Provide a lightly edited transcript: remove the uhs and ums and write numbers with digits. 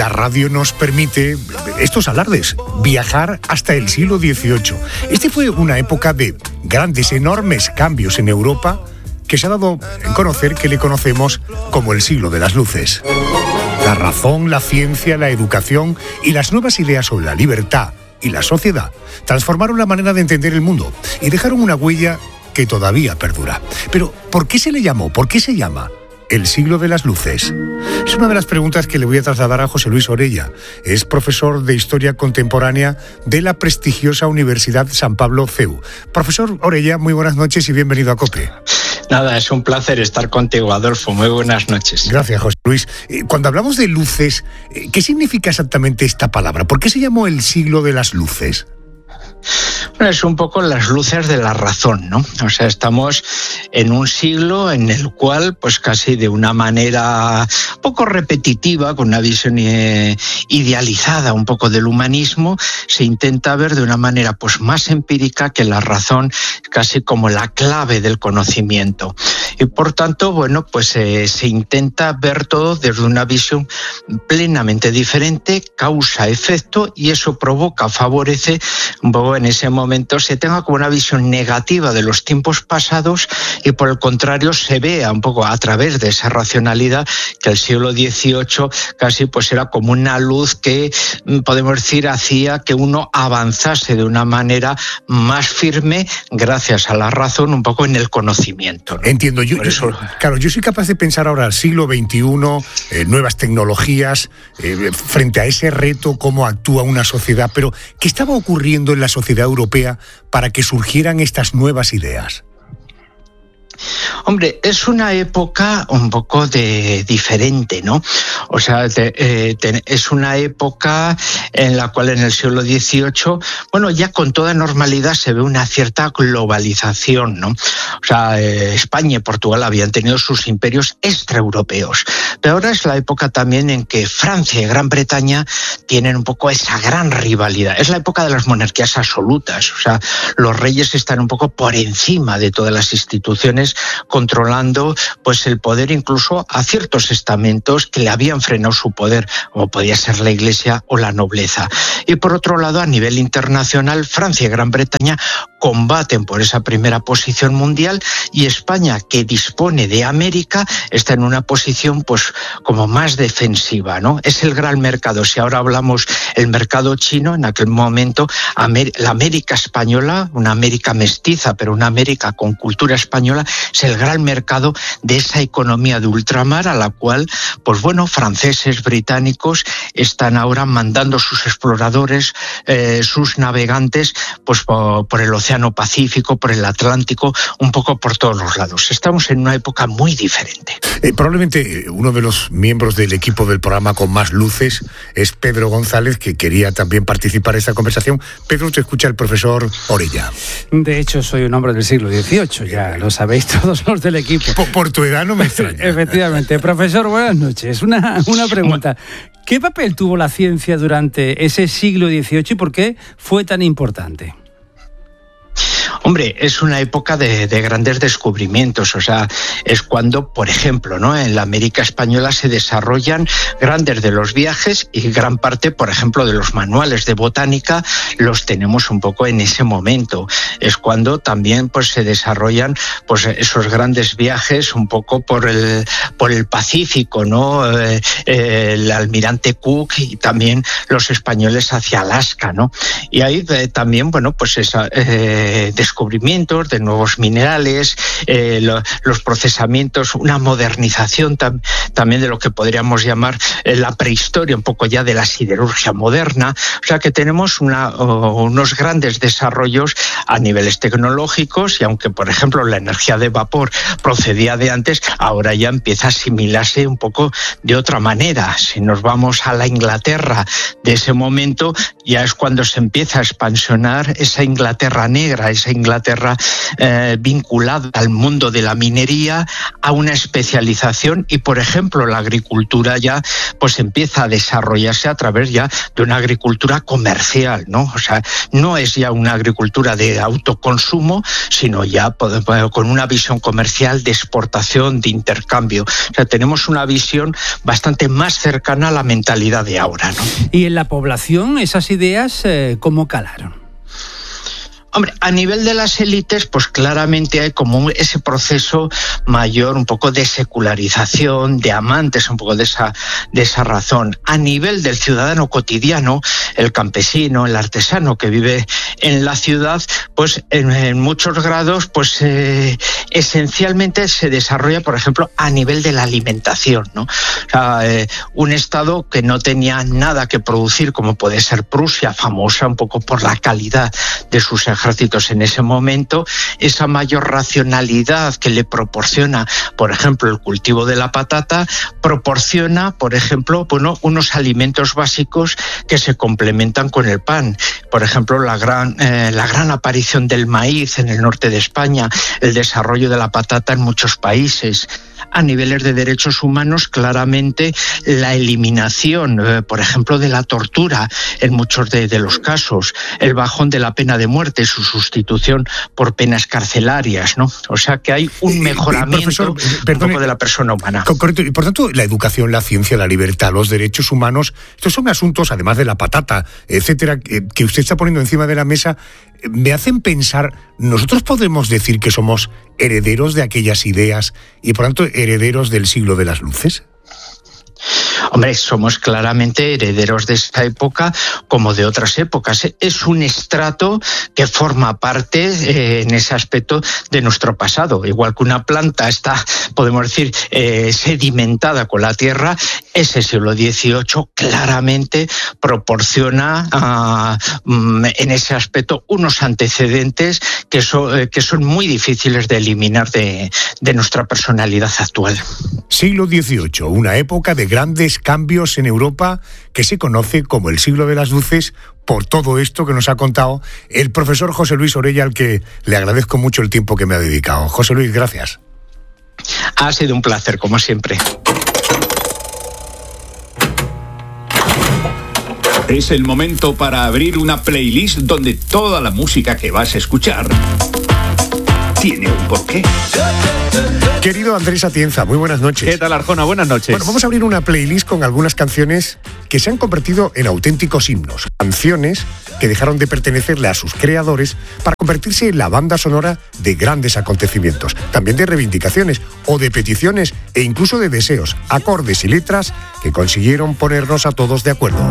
la radio nos permite estos alardes, viajar hasta el siglo XVIII. Este fue una época de grandes, enormes cambios en Europa que se ha dado en conocer que le conocemos como el siglo de las luces. La razón, la ciencia, la educación y las nuevas ideas sobre la libertad y la sociedad transformaron la manera de entender el mundo y dejaron una huella que todavía perdura. Pero, ¿por qué se le llamó? ¿Por qué se llama el siglo de las luces? Es una de las preguntas que le voy a trasladar a José Luis Orella. Es profesor de Historia Contemporánea de la prestigiosa Universidad San Pablo CEU. Profesor Orella, muy buenas noches y bienvenido a COPE. Nada, es un placer estar contigo, Adolfo. Muy buenas noches. Gracias, José Luis. Cuando hablamos de luces, ¿qué significa exactamente esta palabra? ¿Por qué se llamó el siglo de las luces? Bueno, es un poco las luces de la razón, ¿no? O sea, estamos en un siglo en el cual, pues casi de una manera poco repetitiva, con una visión idealizada un poco del humanismo, se intenta ver de una manera pues más empírica que la razón casi como la clave del conocimiento. Y por tanto, bueno, pues se intenta ver todo desde una visión plenamente diferente, causa-efecto, y eso provoca, favorece un poco en ese momento se tenga como una visión negativa de los tiempos pasados y por el contrario se vea un poco a través de esa racionalidad que el siglo XVIII casi pues era como una luz que podemos decir hacía que uno avanzase de una manera más firme gracias a la razón un poco en el conocimiento, ¿no? Entiendo, yo soy capaz de pensar ahora al siglo XXI, nuevas tecnologías, frente a ese reto, cómo actúa una sociedad, pero ¿qué estaba ocurriendo en la sociedad europea para que surgieran estas nuevas ideas? Hombre, es una época un poco diferente, ¿no? O sea, es una época en la cual en el siglo XVIII, bueno, ya con toda normalidad se ve una cierta globalización, ¿no? O sea, España y Portugal habían tenido sus imperios extraeuropeos, pero ahora es la época también en que Francia y Gran Bretaña tienen un poco esa gran rivalidad. Es la época de las monarquías absolutas, o sea, los reyes están un poco por encima de todas las instituciones, controlando pues el poder incluso a ciertos estamentos que le habían frenado su poder, como podía ser la Iglesia o la nobleza. Y por otro lado, a nivel internacional, Francia y Gran Bretaña combaten por esa primera posición mundial y España, que dispone de América, está en una posición pues como más defensiva, ¿no? Es el gran mercado. Si ahora hablamos el mercado chino, en aquel momento la América española, una América mestiza, pero una América con cultura española, es el gran mercado de esa economía de ultramar a la cual, pues bueno, franceses, británicos están ahora mandando sus exploradores, sus navegantes, pues por el Océano Pacífico, por el Atlántico, un poco por todos los lados. Estamos en una época muy diferente. Probablemente uno de los miembros del equipo del programa con más luces es Pedro González, que quería también participar en esta conversación. Pedro, te escucha el profesor Orella. De hecho, soy un hombre del siglo XVIII, ya lo sabéis todos los del equipo. Por tu edad no me extraña. Efectivamente. Profesor, buenas noches. Una pregunta. ¿Qué papel tuvo la ciencia durante ese siglo XVIII y por qué fue tan importante? Hombre, es una época de grandes descubrimientos, o sea, es cuando, por ejemplo, ¿no?, en la América española se desarrollan grandes de los viajes y gran parte, por ejemplo, de los manuales de botánica los tenemos un poco en ese momento. Es cuando también pues se desarrollan pues esos grandes viajes un poco por el Pacífico, ¿no? El almirante Cook y también los españoles hacia Alaska, ¿no? Y ahí también, bueno, pues descubrimientos de nuevos minerales, los procesamientos, una modernización también de lo que podríamos llamar la prehistoria, un poco ya de la siderurgia moderna. O sea que tenemos unos grandes desarrollos a niveles tecnológicos y aunque, por ejemplo, la energía de vapor procedía de antes, ahora ya empieza a asimilarse un poco de otra manera. Si nos vamos a la Inglaterra de ese momento, ya es cuando se empieza a expansionar esa Inglaterra negra, esa Inglaterra Inglaterra, vinculada al mundo de la minería, a una especialización, y por ejemplo la agricultura ya pues empieza a desarrollarse a través ya de una agricultura comercial, ¿no? O sea, no es ya una agricultura de autoconsumo, sino ya con una visión comercial de exportación, de intercambio. O sea, tenemos una visión bastante más cercana a la mentalidad de ahora, ¿no? ¿Y en la población esas ideas cómo calaron? Hombre, a nivel de las élites, pues claramente hay como ese proceso mayor, un poco de secularización, de amantes un poco de esa razón. A nivel del ciudadano cotidiano, el campesino, el artesano que vive en la ciudad, pues en muchos grados, pues esencialmente se desarrolla, por ejemplo, a nivel de la alimentación, ¿no? O sea, un estado que no tenía nada que producir, como puede ser Prusia, famosa un poco por la calidad de sus ejércitos en ese momento, esa mayor racionalidad que le proporciona, por ejemplo, el cultivo de la patata, proporciona, por ejemplo, bueno, unos alimentos básicos que se complementan con el pan. Por ejemplo, la gran aparición del maíz en el norte de España, el desarrollo de la patata en muchos países. A niveles de derechos humanos, claramente la eliminación, por ejemplo, de la tortura en muchos de los casos, el bajón de la pena de muerte, su sustitución por penas carcelarias, ¿no? O sea que hay un mejoramiento un poco de la persona humana. Correcto. Y por tanto, la educación, la ciencia, la libertad, los derechos humanos, estos son asuntos, además de la patata, etcétera, que usted está poniendo encima de la mesa, me hacen pensar, ¿nosotros podemos decir que somos herederos de aquellas ideas y por tanto herederos del siglo de las luces? Hombre, somos claramente herederos de esta época como de otras épocas. Es un estrato que forma parte en ese aspecto de nuestro pasado. Igual que una planta está, podemos decir, sedimentada con la tierra, ese siglo XVIII claramente proporciona en ese aspecto unos antecedentes que son muy difíciles de eliminar de nuestra personalidad actual. Siglo XVIII, una época de grandes cambios en Europa que se conoce como el siglo de las luces, por todo esto que nos ha contado el profesor José Luis Orella, al que le agradezco mucho el tiempo que me ha dedicado. José Luis, gracias. Ha sido un placer, como siempre. Es el momento para abrir una playlist donde toda la música que vas a escuchar tiene un porqué. Querido Andrés Atienza, muy buenas noches. ¿Qué tal, Arjona? Buenas noches. Bueno, vamos a abrir una playlist con algunas canciones que se han convertido en auténticos himnos. Canciones que dejaron de pertenecerle a sus creadores para convertirse en la banda sonora de grandes acontecimientos, también de reivindicaciones o de peticiones e incluso de deseos, acordes y letras que consiguieron ponernos a todos de acuerdo.